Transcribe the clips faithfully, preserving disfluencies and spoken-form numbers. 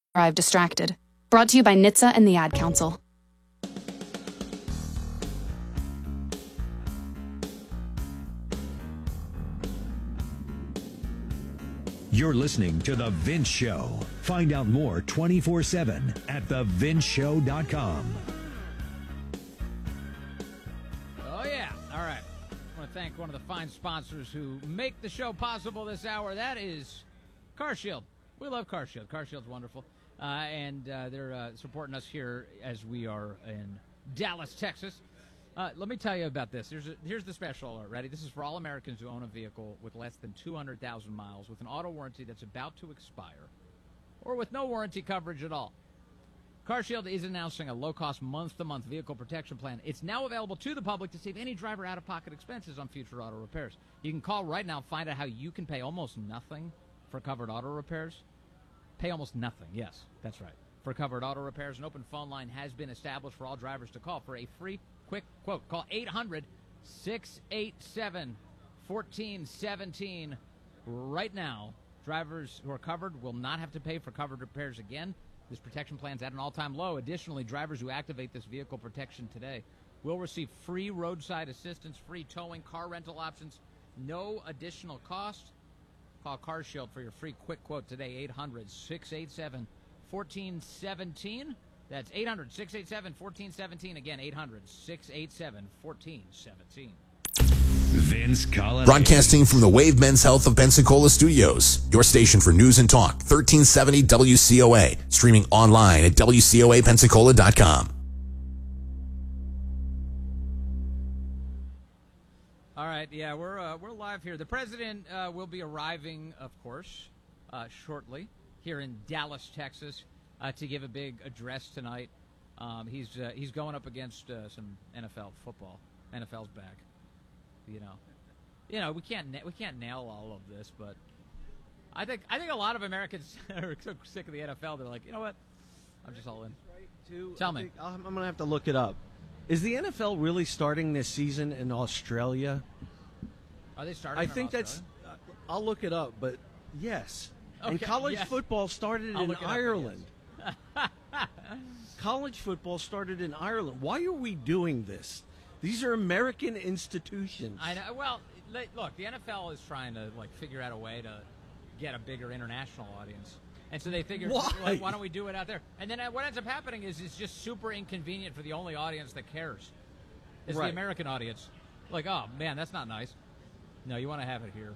Drive distracted. Brought to you by N H T S A and the Ad Council. You're listening to The Vince Show. Find out more twenty-four seven at the vince show dot com. Oh, yeah. All right. I want to thank one of the fine sponsors who make the show possible this hour. That is CarShield. We love CarShield. CarShield's wonderful. Uh, and uh, they're uh, supporting us here as we are in Dallas, Texas. Uh, let me tell you about this. Here's, a, here's the special alert. Ready? This is for all Americans who own a vehicle with less than two hundred thousand miles with an auto warranty that's about to expire or with no warranty coverage at all. CarShield is announcing a low-cost month-to-month vehicle protection plan. It's now available to the public to save any driver out-of-pocket expenses on future auto repairs. You can call right now and find out how you can pay almost nothing for covered auto repairs. Pay almost nothing. Yes, that's right. For covered auto repairs, an open phone line has been established for all drivers to call for a free quick quote. Call eight hundred, six eight seven, one four one seven right now. Drivers who are covered will not have to pay for covered repairs again. This protection plan is at an all-time low. Additionally, drivers who activate this vehicle protection today will receive free roadside assistance, free towing, car rental options, no additional cost. Call CarShield for your free quick quote today, eight hundred, six eight seven, one four one seven. That's eight hundred, six eight seven, one four one seven. Again, eight hundred, six eight seven, one four one seven. Vince Colonnese. Broadcasting from the Wave Men's Health of Pensacola Studios, your station for news and talk, thirteen seventy W C O A, streaming online at W C O A Pensacola dot com. All right, yeah, we're uh, we're live here. The president uh, will be arriving, of course, uh, shortly here in Dallas, Texas, uh, to give a big address tonight. Um, he's uh, he's going up against uh, some N F L football. N F L's back. You know, you know we can't na- we can't nail all of this, but I think I think a lot of Americans are so sick of the N F L. They're like, you know what? I'm just all in. Too, Tell I me. think, I'm going to have to look it up. Is the N F L really starting this season in Australia? Are they starting? I in think that's. Australia? Uh, I'll look it up, but yes. Okay, and college yes. football started I'll in look it up, Ireland. yes. College football started in Ireland. Why are we doing this? These are American institutions. I know. Well, le- look, the N F L is trying to like figure out a way to get a bigger international audience, and so they figured, Why? Like, why don't we do it out there? And then uh, what ends up happening is it's just super inconvenient for the only audience that cares. It's Right. the American audience. Like, oh man, that's not nice. No, you want to have it here.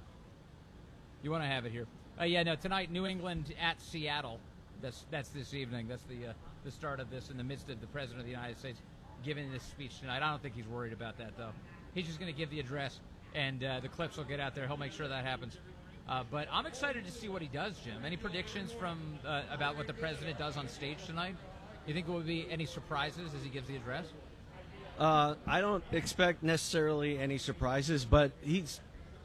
You want to have it here. Uh, yeah, no. Tonight, New England at Seattle. That's that's this evening. That's the uh, the start of this in the midst of the President of the United States giving this speech tonight. I don't think he's worried about that, though. He's just going to give the address, and uh, the clips will get out there. He'll make sure that happens. Uh, but I'm excited to see what he does, Jim. Any predictions from uh, about what the president does on stage tonight? You think there will be any surprises as he gives the address? Uh, I don't expect necessarily any surprises, but he's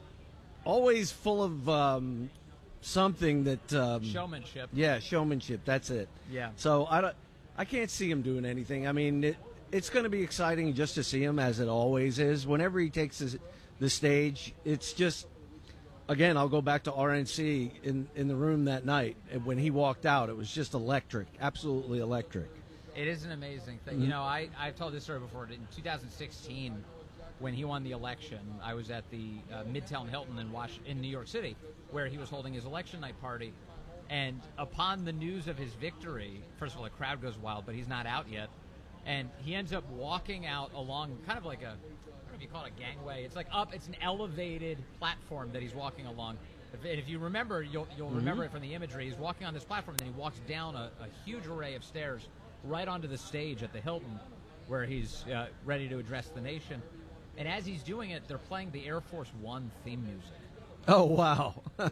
always full of um, something that um, Showmanship. Yeah, showmanship. That's it. Yeah. So I don't. I can't see him doing anything. I mean, it, it's going to be exciting just to see him, as it always is. Whenever he takes his, the stage, it's just. Again, I'll go back to R N C in in the room that night. And when he walked out, it was just electric, absolutely electric. It is an amazing thing. Mm-hmm. You know, I, I've told this story before. In two thousand sixteen, when he won the election, I was at the uh, Midtown Hilton in, Was- in New York City, where he was holding his election night party. And upon the news of his victory, first of all, the crowd goes wild, but he's not out yet. And he ends up walking out along kind of like a, I don't know if you call it a gangway. It's like up, it's an elevated platform that he's walking along. If, and if you remember, you'll, you'll Mm-hmm. remember it from the imagery. He's walking on this platform, and then he walks down a, a huge array of stairs right onto the stage at the Hilton, where he's uh, ready to address the nation. And as he's doing it, they're playing the Air Force One theme music. Oh, wow.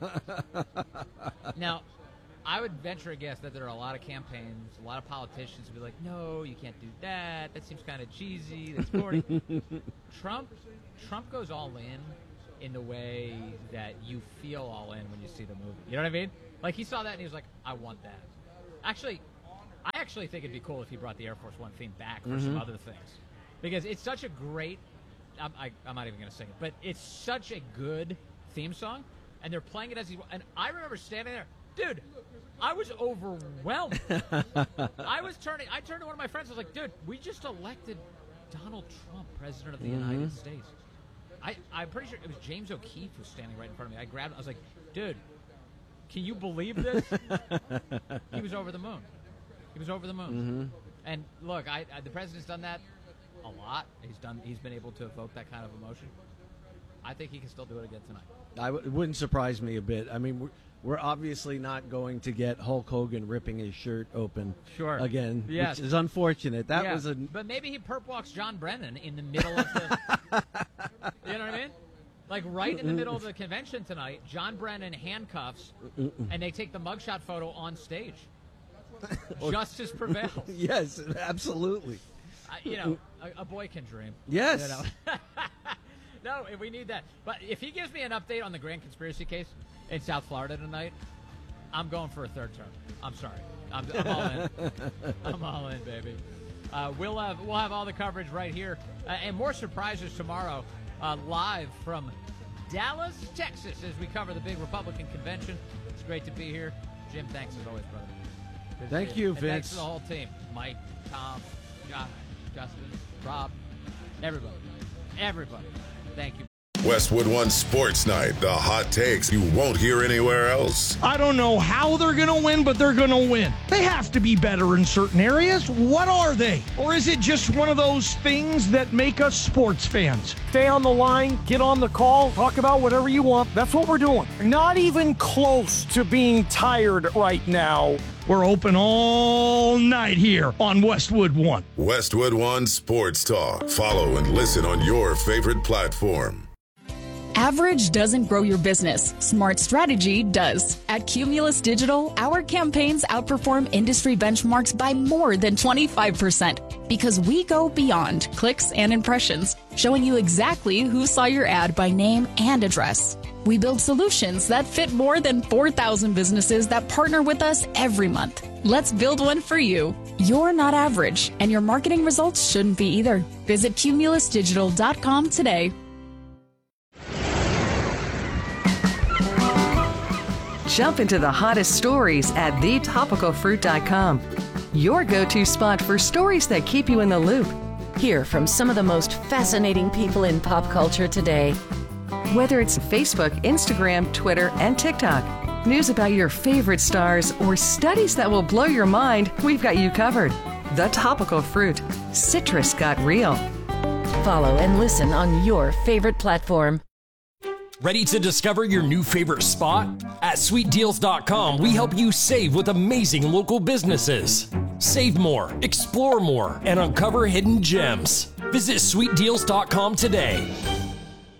Now, I would venture a guess that there are a lot of campaigns, a lot of politicians who be like, no, you can't do that. That seems kind of cheesy. That's corny. Trump, Trump goes all in in the way that you feel all in when you see the movie. You know what I mean? Like, he saw that and he was like, I want that. Actually, I actually think it'd be cool if he brought the Air Force One theme back for some other things. Because it's such a great, I'm, I, I'm not even going to sing it, but it's such a good theme song. And they're playing it as he, and I remember standing there Dude, I was overwhelmed. I was turning, I turned to one of my friends. I was like, dude, we just elected Donald Trump, President of the mm-hmm. United States. I, I'm pretty sure it was James O'Keefe who was standing right in front of me. I grabbed him. I was like, dude, can you believe this? He was over the moon. He was over the moon. Mm-hmm. And look, I, I the president's done that a lot. He's done. He's been able to evoke that kind of emotion. I think he can still do it again tonight. I w- it wouldn't surprise me a bit. I mean, we're, we're obviously not going to get Hulk Hogan ripping his shirt open sure. again, yes. which is unfortunate. That yeah. was a. But maybe he perp walks John Brennan in the middle of the. You know what I mean? Like right in the middle of the convention tonight, John Brennan handcuffs, and they take the mugshot photo on stage. Justice prevails. Yes, absolutely. Uh, you know, a, a boy can dream. Yes. You know? No, we need that. But if he gives me an update on the grand conspiracy case in South Florida tonight, I'm going for a third term. I'm sorry. I'm, I'm all in. I'm all in, baby. Uh, we'll have we'll have all the coverage right here, uh, and more surprises tomorrow, uh, live from Dallas, Texas, as we cover the big Republican convention. It's great to be here, Jim. Thanks as always, brother. Good Thank you, you, and Vince. thanks to the whole team: Mike, Tom, Josh, Justin, Rob, everybody, everybody. Thank you. Westwood One Sports Night, the hot takes you won't hear anywhere else. I don't know how they're going to win, but they're going to win. They have to be better in certain areas. What are they? Or is it just one of those things that make us sports fans? Stay on the line, get on the call, talk about whatever you want. That's what we're doing. Not even close to being tired right now. We're open all night here on Westwood One. Westwood One Sports Talk. Follow and listen on your favorite platform. Average doesn't grow your business. Smart strategy does. At Cumulus Digital, our campaigns outperform industry benchmarks by more than twenty-five percent because we go beyond clicks and impressions, showing you exactly who saw your ad by name and address. We build solutions that fit more than four thousand businesses that partner with us every month. Let's build one for you. You're not average, and your marketing results shouldn't be either. Visit cumulus digital dot com today. Jump into the hottest stories at the topical fruit dot com. Your go-to spot for stories that keep you in the loop. Hear from some of the most fascinating people in pop culture today. Whether it's Facebook, Instagram, Twitter, and TikTok, news about your favorite stars, or studies that will blow your mind, we've got you covered. The Topical Fruit. Citrus got real. Follow and listen on your favorite platform. Ready to discover your new favorite spot? At sweet deals dot com, we help you save with amazing local businesses. Save more, explore more, and uncover hidden gems. Visit sweet deals dot com today.